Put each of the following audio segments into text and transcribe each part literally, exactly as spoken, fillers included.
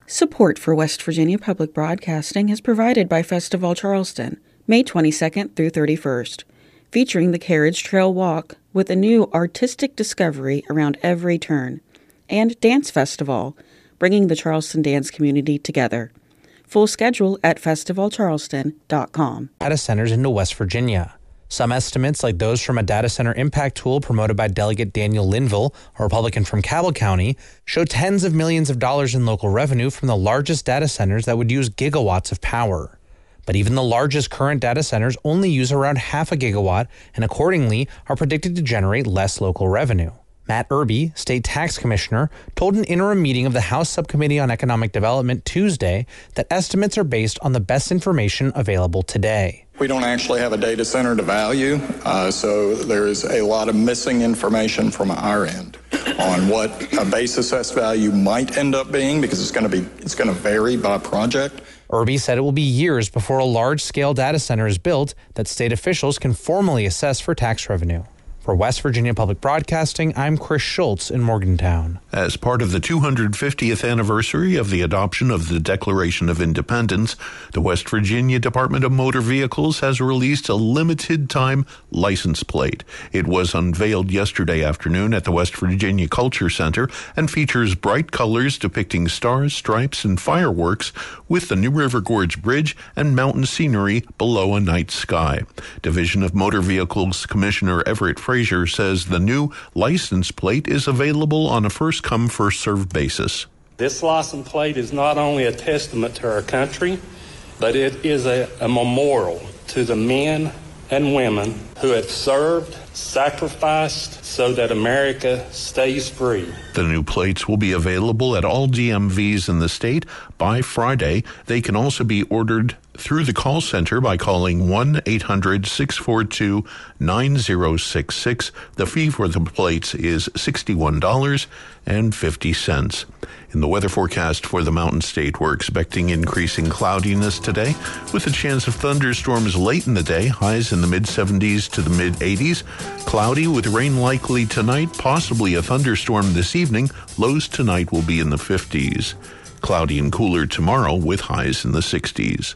Support for West Virginia Public Broadcasting is provided by Festival Charleston, May twenty-second through thirty-first, featuring the Carriage Trail Walk with a new artistic discovery around every turn, and Dance Festival, bringing the Charleston dance community together. Full schedule at festival charleston dot com. Data centers into West Virginia. Some estimates, like those from a data center impact tool promoted by Delegate Daniel Linville, a Republican from Cabell County, show tens of millions of dollars in local revenue from the largest data centers that would use gigawatts of power. But even the largest current data centers only use around half a gigawatt and accordingly are predicted to generate less local revenue. Matt Irby, state tax commissioner, told an interim meeting of the House Subcommittee on Economic Development Tuesday that estimates are based on the best information available today. We don't actually have a data center to value, uh, so there is a lot of missing information from our end on what a base assessed value might end up being, because it's going to be it's going to vary by project. Irby said it will be years before a large-scale data center is built that state officials can formally assess for tax revenue. For West Virginia Public Broadcasting, I'm Chris Schultz in Morgantown. As part of the two hundred fiftieth anniversary of the adoption of the Declaration of Independence, the West Virginia Department of Motor Vehicles has released a limited-time license plate. It was unveiled yesterday afternoon at the West Virginia Culture Center and features bright colors depicting stars, stripes, and fireworks with the New River Gorge Bridge and mountain scenery below a night sky. Division of Motor Vehicles Commissioner Everett Frazier says the new license plate is available on a first-come, first-served basis. This license plate is not only a testament to our country, but it is a, a memorial to the men and women who have served, sacrificed, so that America stays free. The new plates will be available at all D M Vs in the state by Friday. They can also be ordered through the call center by calling one eight hundred six four two nine zero six six. The fee for the plates is sixty-one dollars and fifty cents. In the weather forecast for the Mountain State, we're expecting increasing cloudiness today with a chance of thunderstorms late in the day, highs in the mid seventies to the mid eighties. Cloudy with rain likely tonight, possibly a thunderstorm this evening. Lows tonight will be in the fifties. Cloudy and cooler tomorrow with highs in the sixties.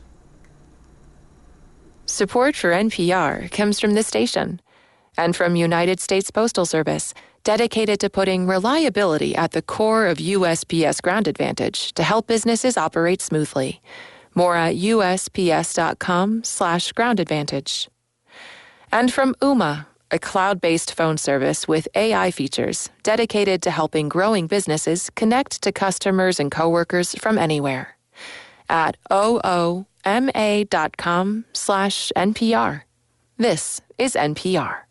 Support for N P R comes from this station and from United States Postal Service, dedicated to putting reliability at the core of U S P S Ground Advantage to help businesses operate smoothly. More at usps.com slash ground advantage. And from Ooma, a cloud-based phone service with A I features dedicated to helping growing businesses connect to customers and coworkers from anywhere. At ooma.com slash NPR. This is N P R.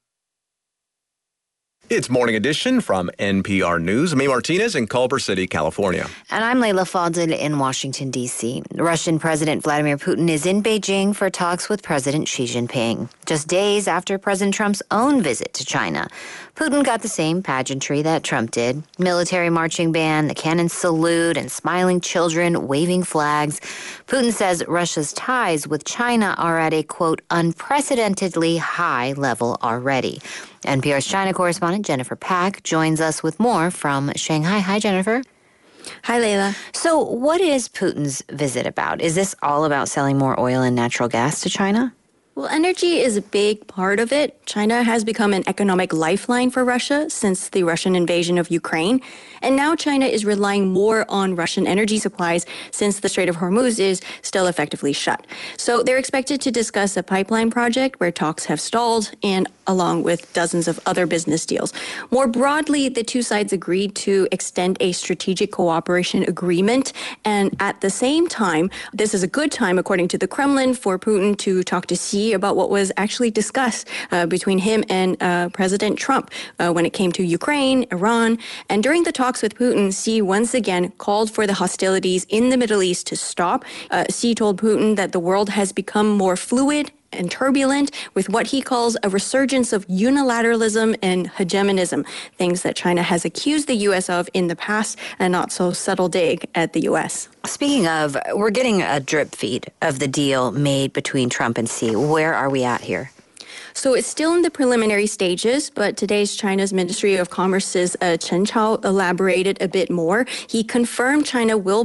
It's Morning Edition from N P R News. I'm May Martinez in Culver City, California. And I'm Layla Fadel in Washington, D C Russian President Vladimir Putin is in Beijing for talks with President Xi Jinping. Just days after President Trump's own visit to China, Putin got the same pageantry that Trump did. Military marching band, the cannon salute, and smiling children waving flags. Putin says Russia's ties with China are at a, quote, unprecedentedly high level already. N P R's China correspondent Jennifer Pack joins us with more from Shanghai. Hi, Jennifer. Hi, Layla. So what is Putin's visit about? Is this all about selling more oil and natural gas to China? Well, energy is a big part of it. China has become an economic lifeline for Russia since the Russian invasion of Ukraine. And now China is relying more on Russian energy supplies since the Strait of Hormuz is still effectively shut. So they're expected to discuss a pipeline project where talks have stalled, and along with dozens of other business deals. More broadly, the two sides agreed to extend a strategic cooperation agreement. And at the same time, this is a good time, according to the Kremlin, for Putin to talk to Xi about what was actually discussed uh, between him and uh, President Trump uh, when it came to Ukraine, Iran. And during the talks with Putin, Xi once again called for the hostilities in the Middle East to stop. Uh, Xi told Putin that the world has become more fluid and turbulent with what he calls a resurgence of unilateralism and hegemonism, things that China has accused the U S of in the past, and not so subtle dig at the U S. Speaking of, we're getting a drip feed of the deal made between Trump and Xi. Where are we at here? So it's still in the preliminary stages, but today's China's Ministry of Commerce's uh, Chen Chao elaborated a bit more. He confirmed China will